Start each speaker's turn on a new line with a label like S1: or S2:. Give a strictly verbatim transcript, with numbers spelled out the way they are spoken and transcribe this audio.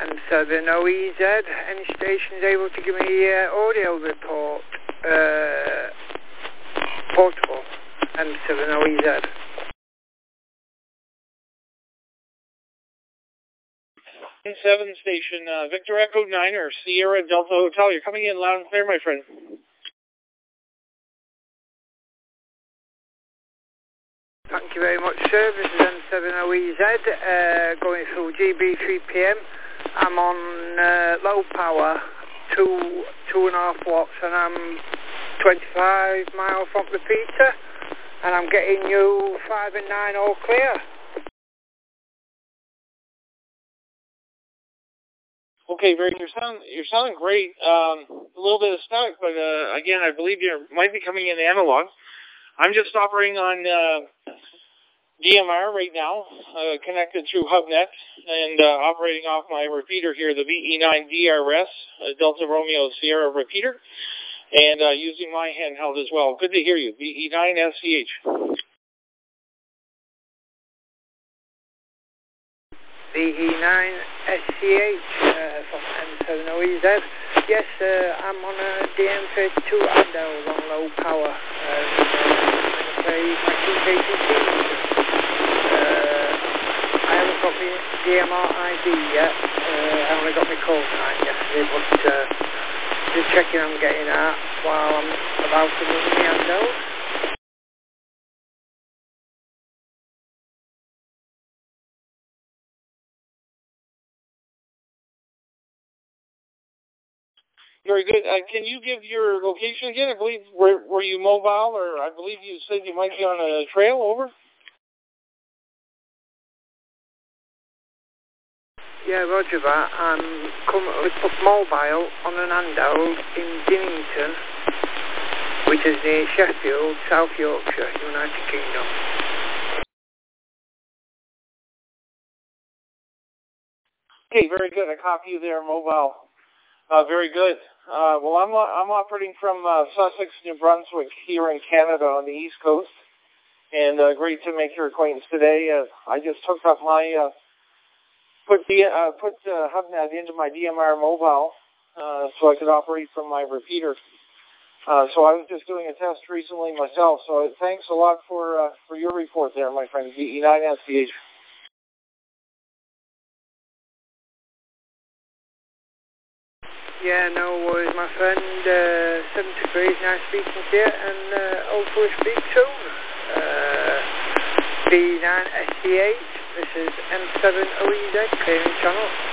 S1: M seven O E Z. Any stations able to give me uh, audio report? Uh, portable. M seven O E Z.
S2: M seven station, uh, Victor Echo Niner, Sierra Delta Hotel. You're coming in loud and clear, my friend.
S1: Thank you very much, sir. This is M seven O E Z, uh, going through G B three P M. I'm on uh, low power, two, two and a half watts, and I'm twenty-five miles from the repeater, and I'm getting you five and nine all clear.
S2: Okay, very. You're sounding, you're sounding great. Um, a little bit of static, but uh, again, I believe you might be coming in analog. I'm just operating on uh, D M R right now, uh, connected through HubNet, and uh, operating off my repeater here, the V E nine D R S, uh, Delta Romeo Sierra repeater, and uh, using my handheld as well. Good to hear you, V E nine S C H.
S1: V E nine S C H uh, from M seven O E Z. Yes, uh, I'm on a D M thirty-two Adel on low power. Uh, I'm going to play my two K T C. Uh, I haven't got my D M R I D yet. Uh, I only got my call time yesterday, but uh, just checking I'm getting at while I'm about to run the Adel.
S2: Very good. Uh, can you give your location again? I believe, were, were you mobile, or I believe you said you might be on a trail, over?
S1: Yeah, roger that. I'm currently put mobile on an Andal in Dinnington, which is near Sheffield, South Yorkshire, United Kingdom.
S2: Okay, very good. I copy you there, mobile. Uh, very good. Uh, well, I'm I'm operating from uh, Sussex, New Brunswick, here in Canada on the East Coast, and uh, great to make your acquaintance today. Uh, I just hooked up my uh, put the uh, put uh, HubNet into my D M R mobile, uh, so I could operate from my repeater. Uh, so I was just doing a test recently myself. So thanks a lot for uh, for your report there, my friend. V E nine S C H.
S1: Yeah, no worries, my friend. Uh, seventy-three, nice speaking to you, and uh, hopefully speak soon. Uh, V nine S C H, this is M seven O E Z, clearing channel.